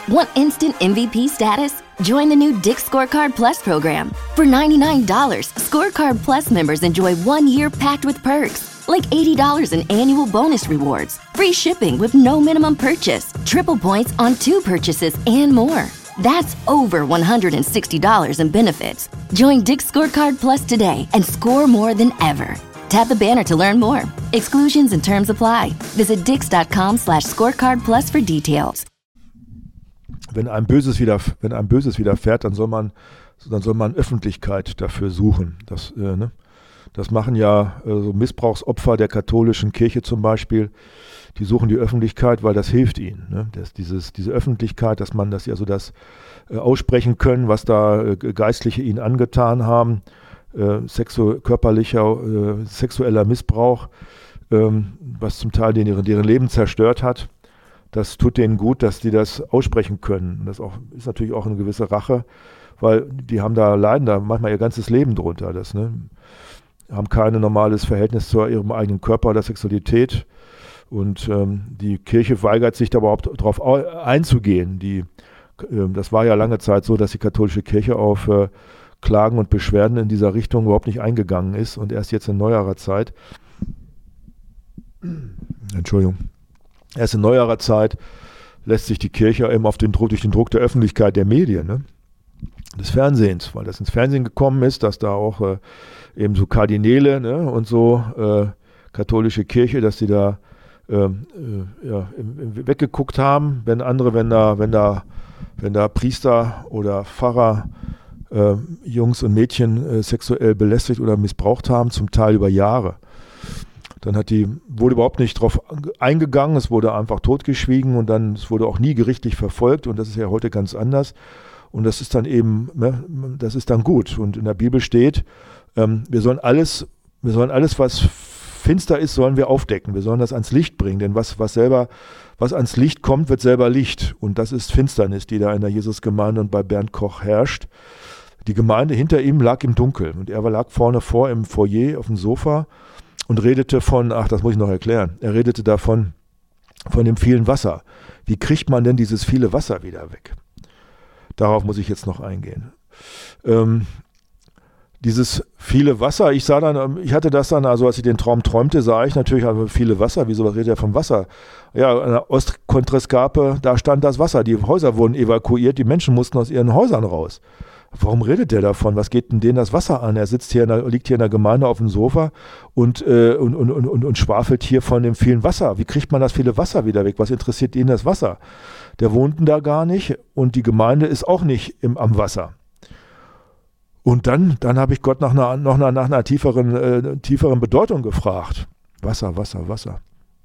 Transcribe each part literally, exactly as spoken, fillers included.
Want instant M V P status? Join the new Dick's Scorecard Plus program. For ninety-nine dollars, Scorecard Plus members enjoy one year packed with perks, like eighty dollars in annual bonus rewards, free shipping with no minimum purchase, triple points on two purchases, and more. That's over one hundred sixty dollars in benefits. Join Dick's Scorecard Plus today and score more than ever. Tap the banner to learn more. Exclusions and terms apply. Visit dix.com slash scorecard plus for details. Wenn einem Böses wieder, wenn einem Böses widerfährt, dann soll man, dann soll man Öffentlichkeit dafür suchen. Das, äh, ne? Das machen ja äh, so Missbrauchsopfer der katholischen Kirche zum Beispiel. Die suchen die Öffentlichkeit, weil das hilft ihnen. Ne? Das, dieses, diese Öffentlichkeit, dass man das ja so das äh, aussprechen können, was da äh, Geistliche ihnen angetan haben, äh, sexu- körperlicher, äh, sexueller Missbrauch, ähm, was zum Teil deren, deren Leben zerstört hat. Das tut denen gut, dass die das aussprechen können. Das auch, ist natürlich auch eine gewisse Rache, weil die haben da, leiden da manchmal ihr ganzes Leben drunter. Das, ne? Haben kein normales Verhältnis zu ihrem eigenen Körper oder Sexualität. Und ähm, die Kirche weigert sich da überhaupt darauf einzugehen. Die, äh, das war ja lange Zeit so, dass die katholische Kirche auf äh, Klagen und Beschwerden in dieser Richtung überhaupt nicht eingegangen ist. Und erst jetzt in neuerer Zeit, Entschuldigung, Erst in neuerer Zeit lässt sich die Kirche eben auf den Druck, durch den Druck der Öffentlichkeit, der Medien, ne, des Fernsehens, weil das ins Fernsehen gekommen ist, dass da auch äh, eben so Kardinäle, ne, und so äh, katholische Kirche, dass die da äh, äh, ja, im, im, weggeguckt haben, wenn andere, wenn da, wenn da, wenn da Priester oder Pfarrer äh, Jungs und Mädchen äh, sexuell belästigt oder missbraucht haben, zum Teil über Jahre. Dann hat die, wurde überhaupt nicht drauf eingegangen, es wurde einfach totgeschwiegen und dann, es wurde auch nie gerichtlich verfolgt und das ist ja heute ganz anders. Und das ist dann eben, ne, das ist dann gut. Und in der Bibel steht, ähm, wir sollen alles, wir sollen alles, was finster ist, sollen wir aufdecken. Wir sollen das ans Licht bringen, denn was, was selber, was ans Licht kommt, wird selber Licht. Und das ist Finsternis, die da in der Jesusgemeinde und bei Bernd Koch herrscht. Die Gemeinde hinter ihm lag im Dunkeln und er lag vorne vor im Foyer auf dem Sofa und redete von, ach, das muss ich noch erklären, er redete davon, von dem vielen Wasser. Wie kriegt man denn dieses viele Wasser wieder weg? Darauf muss ich jetzt noch eingehen. Ähm, dieses viele Wasser, ich sah dann, ich hatte das dann, also als ich den Traum träumte, sah ich natürlich also viele Wasser, wieso redet er vom Wasser? Ja, an der Ostkontreskape, da stand das Wasser, die Häuser wurden evakuiert, die Menschen mussten aus ihren Häusern raus. Warum redet der davon? Was geht denn denen das Wasser an? Er sitzt hier, in der, liegt hier in der Gemeinde auf dem Sofa und, äh, und, und, und, und schwafelt hier von dem vielen Wasser. Wie kriegt man das viele Wasser wieder weg? Was interessiert ihn das Wasser? Der wohnten da gar nicht und die Gemeinde ist auch nicht im, am Wasser. Und dann, dann habe ich Gott nach einer, noch nach, nach einer tieferen, äh, tieferen Bedeutung gefragt. Wasser, Wasser, Wasser.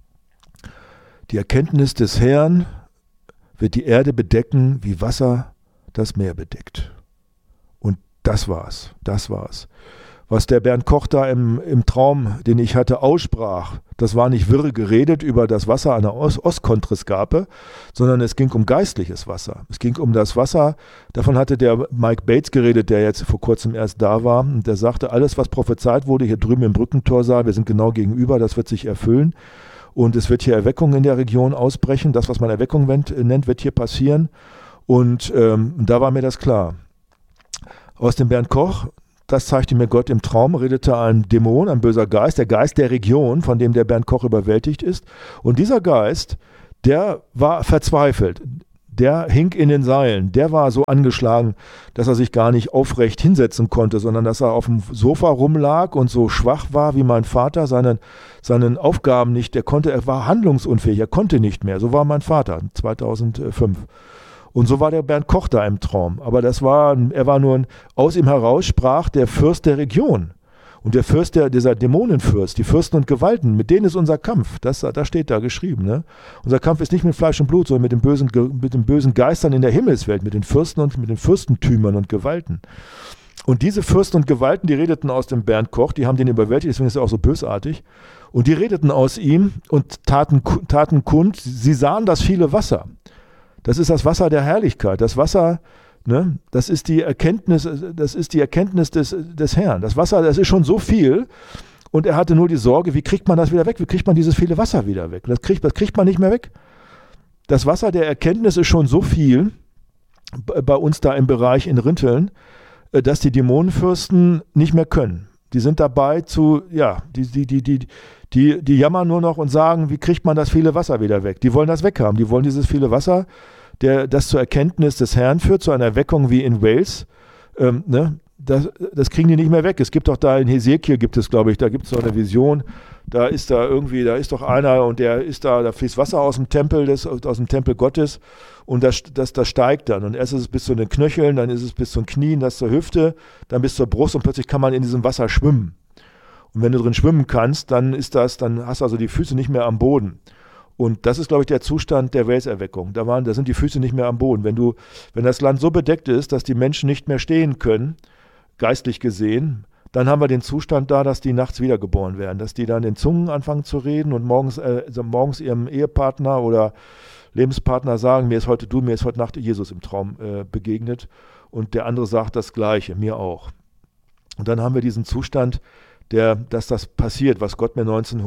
Die Erkenntnis des Herrn wird die Erde bedecken, wie Wasser das Meer bedeckt. Das war's, das war's. Was der Bernd Koch da im, im Traum, den ich hatte, aussprach, das war nicht wirr geredet über das Wasser an der Ost- Ostkontreskape, sondern es ging um geistliches Wasser. Es ging um das Wasser, davon hatte der Mike Bates geredet, der jetzt vor kurzem erst da war, und der sagte, alles, was prophezeit wurde, hier drüben im Brückentorsaal, wir sind genau gegenüber, das wird sich erfüllen. Und es wird hier Erweckung in der Region ausbrechen, das, was man Erweckung nennt, wird hier passieren. Und ähm, da war mir das klar. Aus dem Bernd Koch, das zeigte mir Gott im Traum, redete ein Dämon, ein böser Geist, der Geist der Region, von dem der Bernd Koch überwältigt ist. Und dieser Geist, der war verzweifelt, der hing in den Seilen, der war so angeschlagen, dass er sich gar nicht aufrecht hinsetzen konnte, sondern dass er auf dem Sofa rumlag und so schwach war wie mein Vater, seinen, seinen Aufgaben nicht, der konnte, er war handlungsunfähig, er konnte nicht mehr. So war mein Vater zweitausendfünf. Und so war der Bernd Koch da im Traum. Aber das war, er war nur ein, aus ihm heraus sprach der Fürst der Region. Und der Fürst, der, dieser Dämonenfürst, die Fürsten und Gewalten, mit denen ist unser Kampf. Das, das steht da geschrieben. Ne? Unser Kampf ist nicht mit Fleisch und Blut, sondern mit den, bösen, mit den bösen Geistern in der Himmelswelt, mit den Fürsten und mit den Fürstentümern und Gewalten. Und diese Fürsten und Gewalten, die redeten aus dem Bernd Koch, die haben den überwältigt, deswegen ist er auch so bösartig. Und die redeten aus ihm und taten, taten kund, sie sahen das viele Wasser. Das ist das Wasser der Herrlichkeit. Das Wasser, ne, das ist die Erkenntnis, das ist die Erkenntnis des, des Herrn. Das Wasser, das ist schon so viel. Und er hatte nur die Sorge, wie kriegt man das wieder weg? Wie kriegt man dieses viele Wasser wieder weg? Das kriegt, das kriegt man nicht mehr weg. das Wasser der Erkenntnis ist schon so viel bei uns da im Bereich in Rinteln, dass die Dämonenfürsten nicht mehr können. Die sind dabei zu, ja, die, die, die, die, die, die jammern nur noch und sagen, wie kriegt man das viele Wasser wieder weg? Die wollen das weghaben. Die wollen dieses viele Wasser, der, das zur Erkenntnis des Herrn führt, zu einer Erweckung wie in Wales. Ähm, ne? das, das kriegen die nicht mehr weg. Es gibt doch da in Hesekiel, gibt es, glaube ich, da gibt es so eine Vision, da ist da irgendwie, da ist doch einer und der ist da, da fließt Wasser aus dem Tempel, des, aus dem Tempel Gottes und das, das, das steigt dann. Und erst ist es bis zu den Knöcheln, dann ist es bis zu den Knien, das zur Hüfte, dann bis zur Brust und plötzlich kann man in diesem Wasser schwimmen. Und wenn du drin schwimmen kannst, dann ist das, dann hast du also die Füße nicht mehr am Boden. Und das ist, glaube ich, der Zustand der Waleserweckung. Da waren, da sind die Füße nicht mehr am Boden. Wenn du, wenn das Land so bedeckt ist, dass die Menschen nicht mehr stehen können, geistlich gesehen, dann haben wir den Zustand da, dass die nachts wiedergeboren werden, dass die dann in Zungen anfangen zu reden und morgens, äh, also morgens ihrem Ehepartner oder Lebenspartner sagen, mir ist heute du, mir ist heute Nacht Jesus im Traum äh, begegnet und der andere sagt das Gleiche, mir auch. Und dann haben wir diesen Zustand, der, dass das passiert, was Gott mir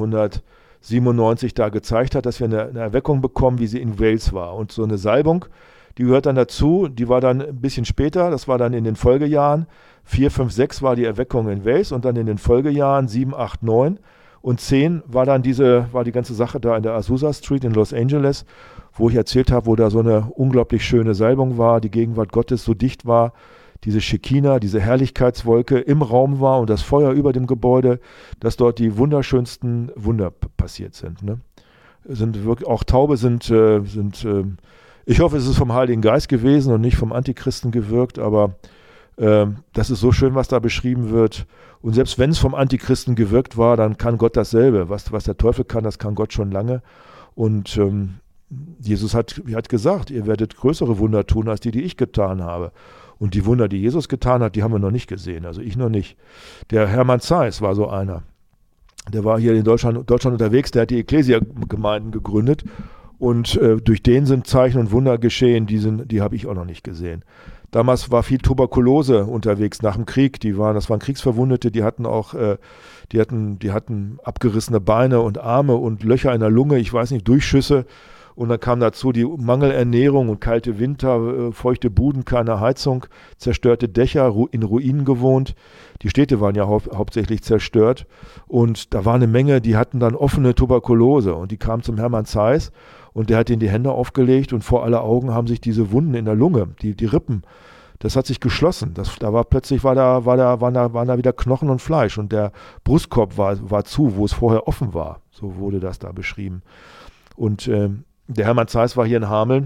neunzehnhundertsiebenundneunzig da gezeigt hat, dass wir eine, eine Erweckung bekommen, wie sie in Wales war. Und so eine Salbung, die gehört dann dazu, die war dann ein bisschen später, das war dann in den Folgejahren, vier, fünf, sechs war die Erweckung in Wales und dann in den Folgejahren sieben, acht, neun und zehn war dann diese, war die ganze Sache da in der Azusa Street in Los Angeles, wo ich erzählt habe, wo da so eine unglaublich schöne Salbung war, die Gegenwart Gottes so dicht war, diese Schekina, diese Herrlichkeitswolke im Raum war und das Feuer über dem Gebäude, dass dort die wunderschönsten Wunder p- passiert sind. Ne? Sind wirklich, auch Taube sind, äh, sind äh, ich hoffe, es ist vom Heiligen Geist gewesen und nicht vom Antichristen gewirkt, aber äh, das ist so schön, was da beschrieben wird. Und selbst wenn es vom Antichristen gewirkt war, dann kann Gott dasselbe. Was, was der Teufel kann, das kann Gott schon lange. Und ähm, Jesus hat, hat gesagt, ihr werdet größere Wunder tun, als die, die ich getan habe. Und die Wunder, die Jesus getan hat, die haben wir noch nicht gesehen. Also ich noch nicht. Der Hermann Zeiss war so einer. Der war hier in Deutschland, Deutschland unterwegs, der hat die Ekklesia-Gemeinden gegründet. Und äh, durch den sind Zeichen und Wunder geschehen, die, sind, die habe ich auch noch nicht gesehen. Damals war viel Tuberkulose unterwegs nach dem Krieg. Die waren, das waren Kriegsverwundete, die hatten auch, äh, die hatten, die hatten abgerissene Beine und Arme und Löcher in der Lunge, ich weiß nicht, Durchschüsse. Und dann kam dazu die Mangelernährung und kalte Winter, äh, feuchte Buden, keine Heizung, zerstörte Dächer, ru- in Ruinen gewohnt. Die Städte waren ja hau- hauptsächlich zerstört. Und da war eine Menge, die hatten dann offene Tuberkulose. Und die kamen zum Hermann Zeiss und der hat ihnen die Hände aufgelegt und vor aller Augen haben sich diese Wunden in der Lunge, die, die Rippen, das hat sich geschlossen. Das, da war plötzlich war da, war da, waren, da, waren da wieder Knochen und Fleisch und der Brustkorb war, war zu, wo es vorher offen war. So wurde das da beschrieben. Und ähm, der Hermann Zeiss war hier in Hameln,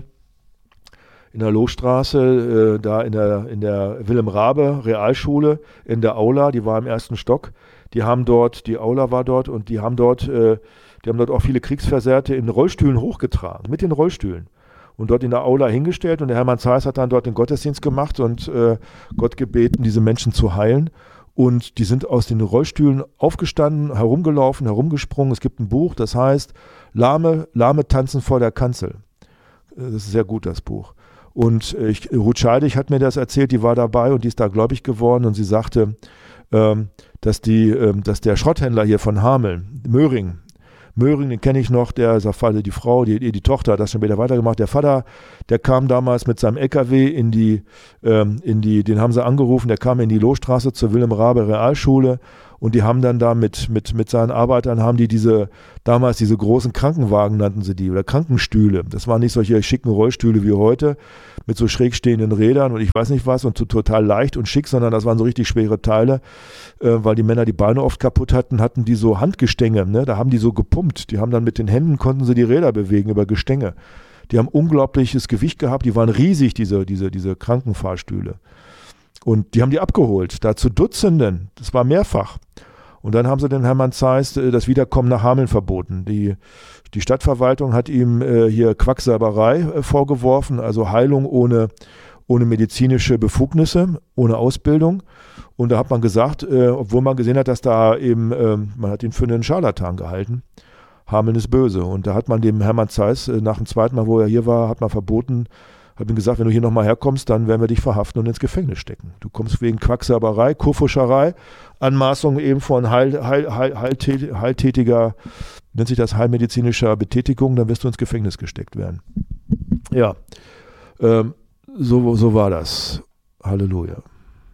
in der Lohstraße, äh, da in der, in der Wilhelm-Raabe Realschule, in der Aula, die war im ersten Stock. Die haben dort, die Aula war dort und die haben dort, äh, die haben dort auch viele Kriegsversehrte in Rollstühlen hochgetragen, mit den Rollstühlen. Und dort in der Aula hingestellt und der Hermann Zeiss hat dann dort den Gottesdienst gemacht und äh, Gott gebeten, diese Menschen zu heilen. Und die sind aus den Rollstühlen aufgestanden, herumgelaufen, herumgesprungen. Es gibt ein Buch, das heißt Lahme, Lahme tanzen vor der Kanzel. Das ist sehr gut, das Buch. Und ich, Ruth Scheidig hat mir das erzählt, die war dabei und die ist da gläubig geworden und sie sagte, ähm, dass, die, ähm, dass der Schrotthändler hier von Hameln, Möhring, Möhring, den kenne ich noch, der, die Frau, die, die Tochter hat das schon später weitergemacht. Der Vater, der kam damals mit seinem L K W in die, ähm, in die, den haben sie angerufen, der kam in die Lohstraße zur Wilhelm-Raabe Realschule und die haben dann da mit, mit, mit seinen Arbeitern, haben die diese, damals diese großen Krankenwagen nannten sie die, oder Krankenstühle. Das waren nicht solche schicken Rollstühle wie heute, mit so schräg stehenden Rädern und ich weiß nicht was und so total leicht und schick, sondern das waren so richtig schwere Teile, äh, weil die Männer die Beine oft kaputt hatten, hatten die so Handgestänge, ne? Da haben die so gepumpt, die haben dann mit den Händen, konnten sie die Räder bewegen über Gestänge. Die haben unglaubliches Gewicht gehabt, die waren riesig, diese, diese, diese Krankenfahrstühle. Und die haben die abgeholt, da zu Dutzenden, das war mehrfach. Und dann haben sie den Hermann Zeiss das Wiederkommen nach Hameln verboten. Die, die Stadtverwaltung hat ihm äh, hier Quacksalberei äh, vorgeworfen, also Heilung ohne, ohne medizinische Befugnisse, ohne Ausbildung. Und da hat man gesagt, äh, obwohl man gesehen hat, dass da eben, äh, man hat ihn für einen Scharlatan gehalten, Hameln ist böse. Und da hat man dem Hermann Zeiss äh, nach dem zweiten Mal, wo er hier war, hat man verboten, hat ihm gesagt, wenn du hier nochmal herkommst, dann werden wir dich verhaften und ins Gefängnis stecken. Du kommst wegen Quacksalberei, Kurfuscherei, Anmaßung eben von heil, heil, heil, heiltät, heiltätiger, nennt sich das heilmedizinischer Betätigung, dann wirst du ins Gefängnis gesteckt werden. Ja, ähm, so, so war das. Halleluja.